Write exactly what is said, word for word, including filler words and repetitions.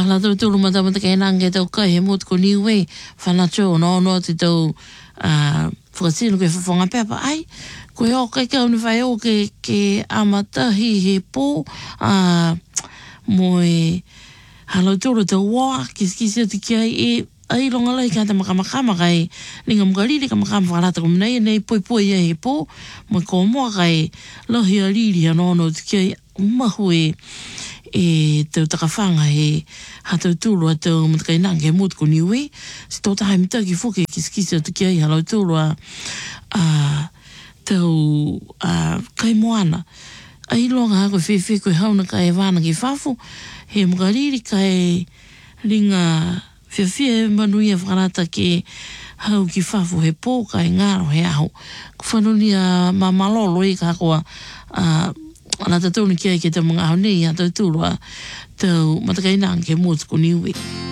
hala tau tulu mata mata kai nange tau kai he mut ko niwe whanacho no no te tau whakatino ke whafonga pepa ai ko e o kai kau ni whai o ke ke amatahi he pō mo e hala tulu tau wā kiskisi atu ki ai e ai longa lai ka ta makamakama kai ninga mkariri ka makama whakarata ko minai nei poi poi e he pō mo ko moa kai lohi a riri ano no tu ki ai mahu e e tau takawhanga he hatau tūlu a tau matakai nang he mut ko niwe si tō taha mita ki fuke kiskisi atu ki ai halau tūlu a tau kai moana ai longa hako whewhi koe hauna kai wāna ki whafu he mkariri kai ringa whiawhia manui a whakarata ke hau ki whafu he pō kai ngāro he aho whanuni a mamalolo i ka koa ana tatou ni kia i ke te mga aho nei a tau tūrua tau matakai nang ke mōtuko niwe.